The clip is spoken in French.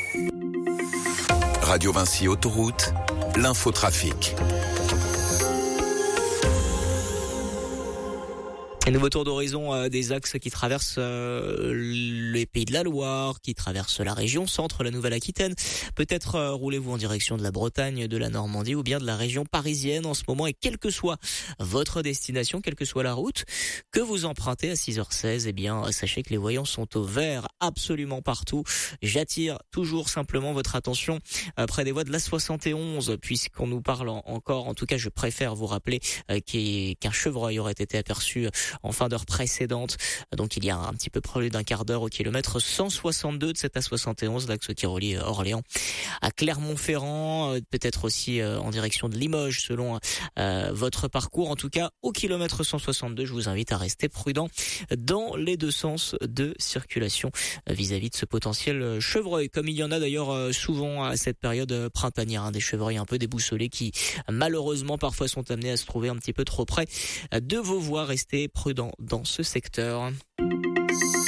Radio Vinci Autoroute, l'infotrafic. Un nouveau tour d'horizon des axes qui traversent les Pays de la Loire, qui traversent la région centre, la Nouvelle-Aquitaine. Peut-être roulez-vous en direction de la Bretagne, de la Normandie ou bien de la région parisienne en ce moment. Et quelle que soit votre destination, quelle que soit la route que vous empruntez à 6h16, eh bien, sachez que les voyants sont au vert absolument partout. J'attire toujours simplement votre attention près des voies de l'A71, puisqu'on nous parle encore, en tout cas je préfère vous rappeler qu'un chevreuil aurait été aperçu en fin d'heure précédente, donc il y a un petit peu plus d'un quart d'heure au kilomètre 162 de cette A71, l'axe qui relie Orléans à Clermont-Ferrand, peut-être aussi en direction de Limoges selon votre parcours. En tout cas, au kilomètre 162, je vous invite à rester prudent dans les deux sens de circulation vis-à-vis de ce potentiel chevreuil, comme il y en a d'ailleurs souvent à cette période printanière, des chevreuils un peu déboussolés qui malheureusement parfois sont amenés à se trouver un petit peu trop près de vos voies. Restez prudent dans ce secteur.